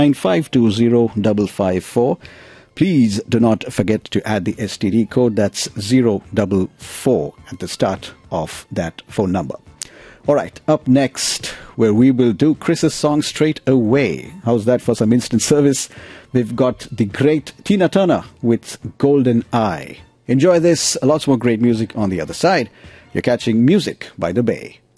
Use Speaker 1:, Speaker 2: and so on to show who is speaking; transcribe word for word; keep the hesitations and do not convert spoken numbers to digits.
Speaker 1: nine five two zero five five four. Please do not forget to add the S T D code. That's zero four four at the start of that phone number. All right, up next, where we will do Chris's song straight away. How's that for some instant service? We've got the great Tina Turner with Golden Eye. Enjoy this, lots more great music on the other side. You're catching Music by the Bay.